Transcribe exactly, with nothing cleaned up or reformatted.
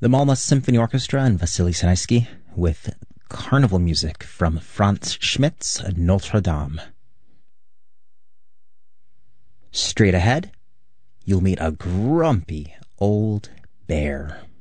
The Malmo Symphony Orchestra and Vasily Sanaisky with carnival music from Franz Schmidt's Notre Dame. Straight ahead, you'll meet a grumpy old bear.